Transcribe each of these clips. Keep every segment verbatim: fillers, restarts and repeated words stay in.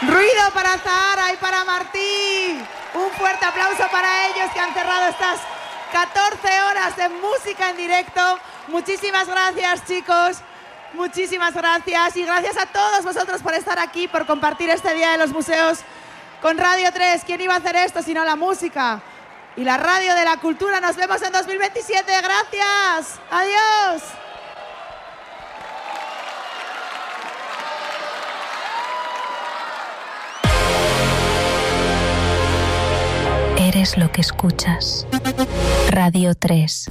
Ruido para Zahara y para Martí. Un fuerte aplauso para ellos que han cerrado estas catorce horas de música en directo. Muchísimas gracias, chicos. Muchísimas gracias. Y gracias a todos vosotros por estar aquí, por compartir este Día de los Museos con Radio tres. ¿Quién iba a hacer esto sino la música y la radio de la cultura? Nos vemos en dos mil veintisiete. Gracias. Adiós. Eres lo que escuchas. Radio tres.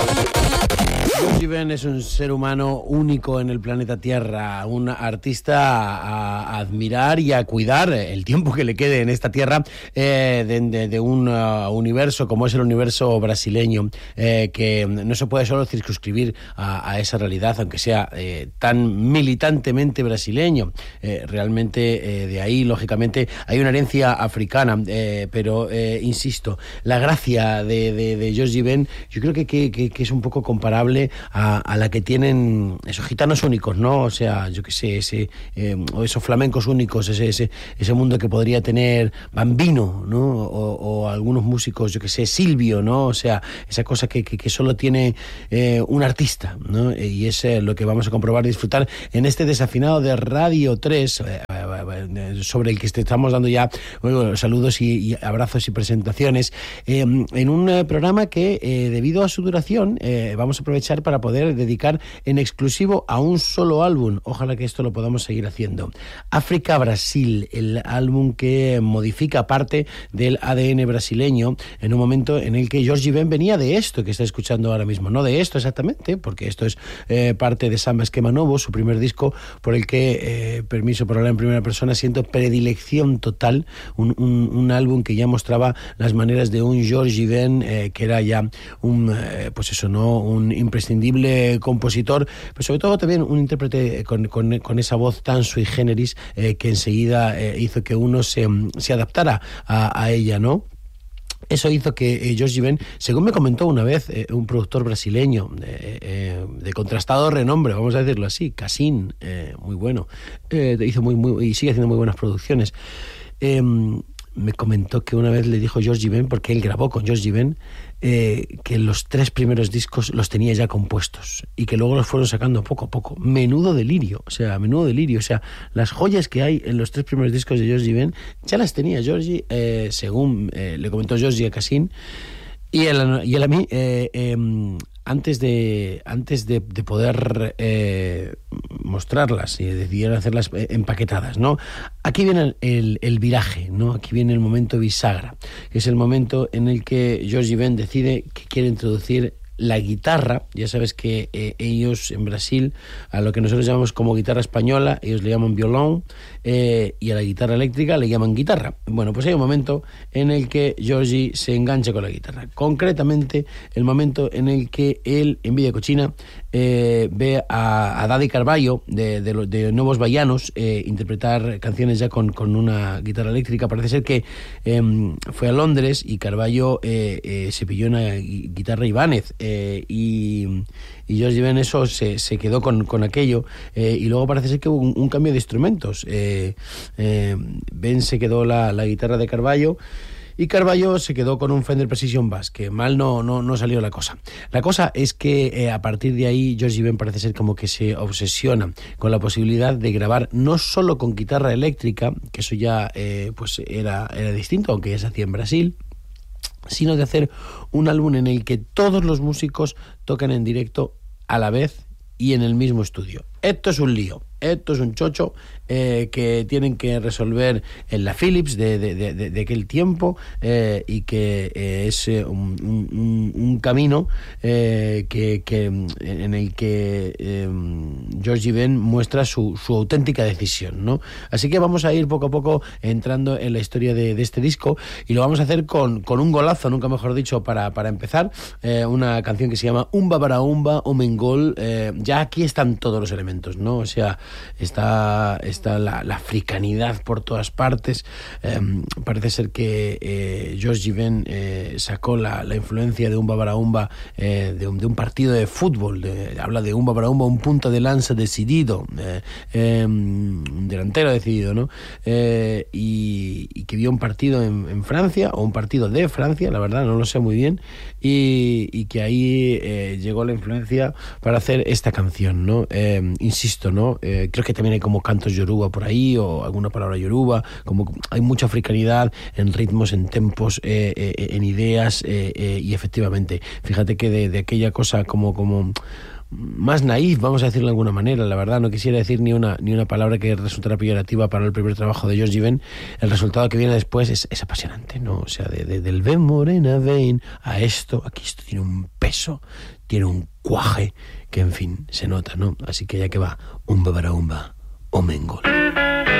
George Ben es un ser humano único en el planeta Tierra, un artista a, a admirar y a cuidar el tiempo que le quede en esta tierra eh, de, de, de un uh, universo como es el universo brasileño, eh, que no se puede solo circunscribir a, a esa realidad, aunque sea eh, tan militantemente brasileño. Eh, realmente eh, de ahí, lógicamente, hay una herencia africana, eh, pero eh, insisto, la gracia de, de, de George Ben yo creo que, que, que, que es un poco comparable A, a la que tienen esos gitanos únicos, ¿no? O sea, yo qué sé, ese, eh, o esos flamencos únicos, ese, ese, ese mundo que podría tener Bambino, ¿no? O, o algunos músicos, yo qué sé, Silvio, ¿no? O sea, esa cosa que, que, que solo tiene eh, un artista, ¿no? Y es eh, lo que vamos a comprobar y disfrutar en este desafinado de Radio tres, eh, sobre el que estamos dando ya bueno, saludos y, y abrazos y presentaciones, eh, en un eh, programa que, eh, debido a su duración, eh, vamos a aprovechar para poder dedicar en exclusivo a un solo álbum. Ojalá que esto lo podamos seguir haciendo. África Brasil, el álbum que modifica parte del A D N brasileño en un momento en el que George Ben venía de esto que está escuchando ahora mismo. No de esto exactamente, porque esto es eh, parte de Samba Esquema Novo, su primer disco, por el que, eh, permiso por hablar en primera persona, siento predilección total. Un, un, un álbum que ya mostraba las maneras de un George Ben, eh, que era ya un, eh, pues eso, ¿no? Un imprescindible compositor, pero sobre todo también un intérprete con, con, con esa voz tan sui generis, eh, que enseguida eh, hizo que uno se, se adaptara a, a ella, ¿no? Eso hizo que eh, George Ben, según me comentó una vez eh, un productor brasileño eh, eh, de contrastado renombre, vamos a decirlo así, Cassin, eh, muy bueno, eh, hizo muy, muy, y sigue haciendo muy buenas producciones, eh, me comentó que una vez le dijo George Ben, porque él grabó con George Ben, eh, que los tres primeros discos los tenía ya compuestos y que luego los fueron sacando poco a poco. Menudo delirio, o sea, menudo delirio. O sea, las joyas que hay en los tres primeros discos de George Ben ya las tenía George, eh, según eh, le comentó George a Cassin, y él, y él a mí, eh, eh, antes de antes de, de poder eh, mostrarlas y decidieron hacerlas empaquetadas, ¿no? Aquí viene el, el, el viraje, ¿no? Aquí viene el momento bisagra, que es el momento en el que George Ben decide que quiere introducir la guitarra. Ya sabes que eh, ellos en Brasil, a lo que nosotros llamamos como guitarra española, ellos le llaman violón, eh, y a la guitarra eléctrica le llaman guitarra. Bueno, pues hay un momento en el que Georgie se engancha con la guitarra. Concretamente, el momento en el que él, en Villa Cochina, eh, ve a, a Daddy Carballo, de, de, de Nuevos Baianos, eh, interpretar canciones ya con, con una guitarra eléctrica. Parece ser que eh, fue a Londres y Carballo eh, eh, se pilló una guitarra Ibáñez, eh, y, y George Ben eso se, se quedó con, con aquello, eh, y luego parece ser que hubo un, un cambio de instrumentos. eh, eh, Ben se quedó la, la guitarra de Carballo y Carballo se quedó con un Fender Precision Bass, que mal no, no, no salió la cosa. La cosa es que eh, a partir de ahí George Ben parece ser como que se obsesiona con la posibilidad de grabar no solo con guitarra eléctrica, que eso ya eh, pues era, era distinto, aunque ya se hacía en Brasil, sino de hacer un álbum en el que todos los músicos tocan en directo a la vez y en el mismo estudio. Esto es un lío, esto es un chocho eh, que tienen que resolver en la Philips de, de, de, de aquel tiempo, eh, y que eh, es eh, un, un, un camino eh, que, que en el que eh, George Ben muestra su, su auténtica decisión, ¿no? Así que vamos a ir poco a poco entrando en la historia de, de este disco, y lo vamos a hacer con, con un golazo, nunca mejor dicho, para, para empezar, eh, una canción que se llama Umba para Umba o Mengol. Eh, ya aquí están todos los elementos. elementos, ¿no? O sea, está, está la, la africanidad por todas partes. Eh, parece ser que eh, George Given eh, sacó la, la influencia de Umba Baraumba eh, de, un, de un partido de fútbol. De, habla de Umba Baraumba, un punta de lanza decidido, eh, eh, un delantero decidido, ¿no? Eh, y, y que vio un partido en, en Francia, o un partido de Francia, la verdad, no lo sé muy bien, y, y que ahí eh, llegó la influencia para hacer esta canción, ¿no? Eh, insisto, ¿no? Eh, creo que también hay como cantos yoruba por ahí, o alguna palabra yoruba, como hay mucha africanidad en ritmos, en tempos, eh, eh, en ideas, eh, eh, y efectivamente, fíjate que de, de aquella cosa como, como más naif, vamos a decirlo de alguna manera, la verdad, no quisiera decir ni una, ni una palabra que resultara peyorativa para el primer trabajo de George Given. El resultado que viene después es, es apasionante, ¿no? O sea, de, de, del ven morena, ven, a esto, aquí esto tiene un peso, tiene un cuaje, que en fin, se nota, ¿no? Así que ya que va, umba para umba, o mengol.